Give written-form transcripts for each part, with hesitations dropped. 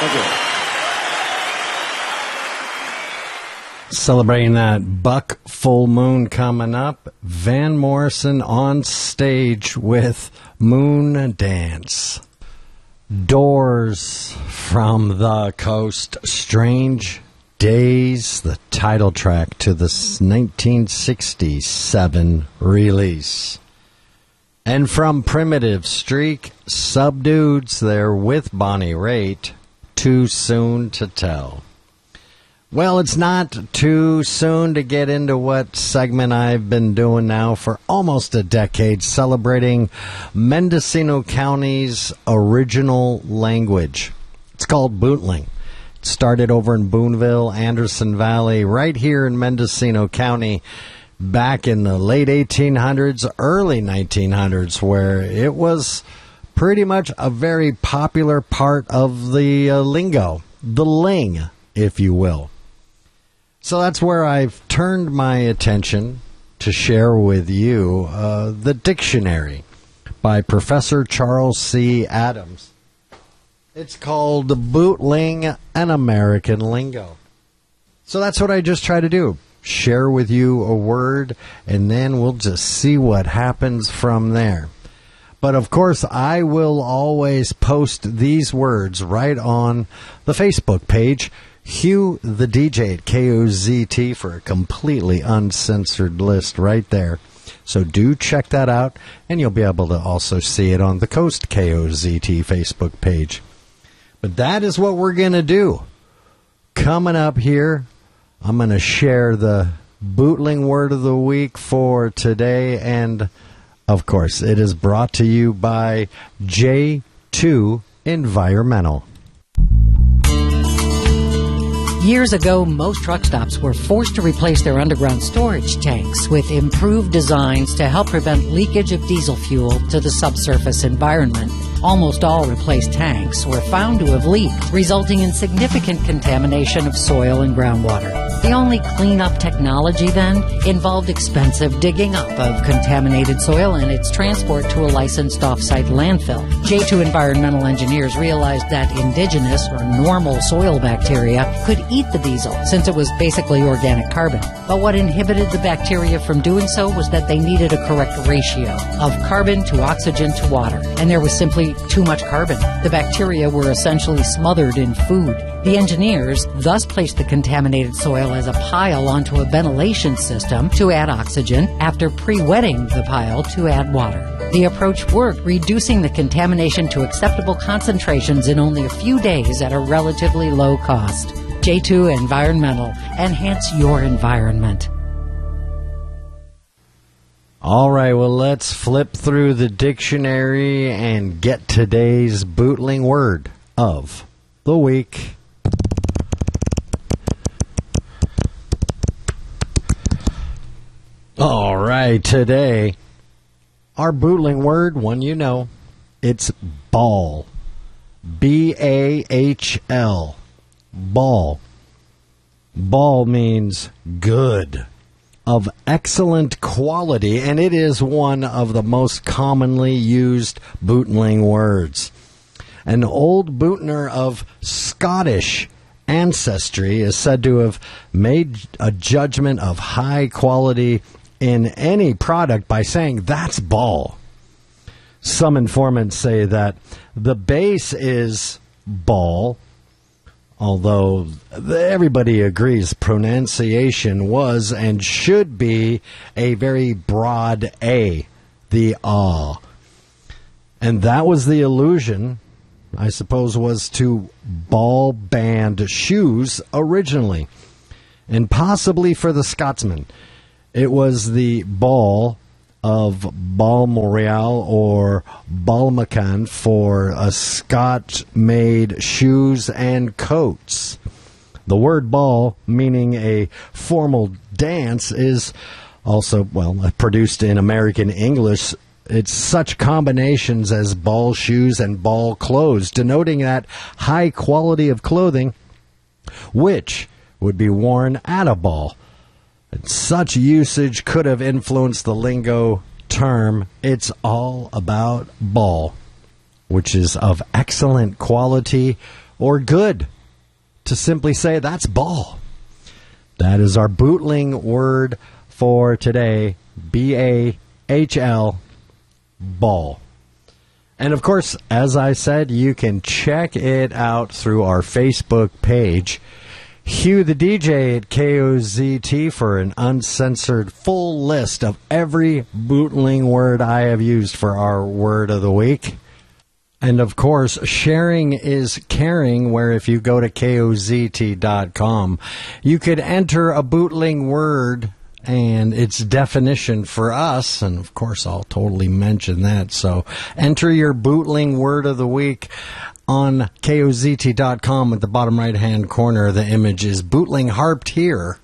Thank you. Celebrating that Buck full moon coming up, Van Morrison on stage with Moon Dance. Doors from the Coast, Strange Days, the title track to the 1967 release. And from Primitive Streak, Subdudes, they're with Bonnie Raitt, Too Soon to Tell. Well, it's not too soon to get into what segment I've been doing now for almost a decade, celebrating Mendocino County's original language. It's called Bootling. It started over in Boonville, Anderson Valley, right here in Mendocino County, back in the late 1800s, early 1900s, where it was pretty much a very popular part of the lingo, the ling, if you will. So that's where I've turned my attention to share with you the dictionary by Professor Charles C. Adams. It's called Bootling, an American Lingo. So that's what I just try to do. Share with you a word, and then we'll just see what happens from there. But of course, I will always post these words right on the Facebook page, Hugh the DJ at KOZT, for a completely uncensored list right there. So do check that out, and you'll be able to also see it on the Coast KOZT Facebook page. But that is what we're going to do. Coming up here, I'm going to share the Bootling Word of the Week for today, and of course, it is brought to you by J2 Environmental. Years ago, most truck stops were forced to replace their underground storage tanks with improved designs to help prevent leakage of diesel fuel to the subsurface environment. Almost all replaced tanks were found to have leaked, resulting in significant contamination of soil and groundwater. The only cleanup technology then involved expensive digging up of contaminated soil and its transport to a licensed off-site landfill. J2 environmental engineers realized that indigenous or normal soil bacteria could eat the diesel since it was basically organic carbon. But what inhibited the bacteria from doing so was that they needed a correct ratio of carbon to oxygen to water, and there was simply too much carbon. The bacteria were essentially smothered in food. The engineers thus placed the contaminated soil as a pile onto a ventilation system to add oxygen after pre-wetting the pile to add water. The approach worked, reducing the contamination to acceptable concentrations in only a few days at a relatively low cost. J2 Environmental. Enhance your environment. All right, well, let's flip through the dictionary and get today's Bootling Word of the Week. All right, today, our Bootling word, one you know, it's bahl. B-A-H-L. Bahl. Bahl means good, of excellent quality, and it is one of the most commonly used Bootling words. An old Bootner of Scottish ancestry is said to have made a judgment of high quality in any product by saying, "That's bahl." Some informants say that the base is bahl, although everybody agrees pronunciation was and should be a very broad A, the ah. And that was the allusion, I suppose, was to ball band shoes originally, and possibly for the Scotsman. It was the ball of Balmoral or Balmacan for a Scotch-made shoes and coats. The word ball, meaning a formal dance, is also, produced in American English. It's such combinations as ball shoes and ball clothes, denoting that high quality of clothing which would be worn at a ball. And such usage could have influenced the lingo term, "It's all about bahl," which is of excellent quality or good to simply say that's ball. That is our bootling word for today, B-A-H-L, ball. And of course, as I said, you can check it out through our Facebook page. Hugh the DJ at KOZT for an uncensored full list of every bootling word I have used for our word of the week. And of course, sharing is caring, where if you go to KOZT.com, you could enter a bootling word and its definition for us. And of course, I'll totally mention that. So enter your bootling word of the week on KOZT.com. At the bottom right-hand corner, the image is bootling harped here.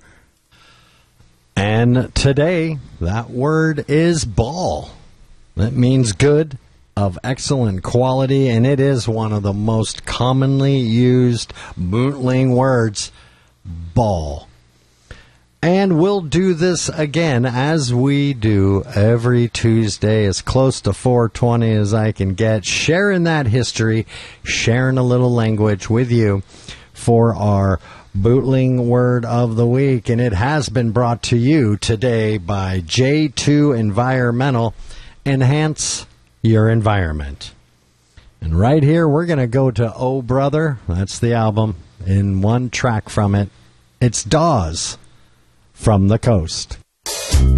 And today, that word is ball. That means good, of excellent quality, and it is one of the most commonly used bootling words, ball. And we'll do this again, as we do every Tuesday, as close to 420 as I can get, sharing that history, sharing a little language with you for our bootling word of the week. And it has been brought to you today by J2 Environmental. Enhance your environment. And right here, we're going to go to Oh Brother. That's the album. In one track from it, it's Dawes from the Coast.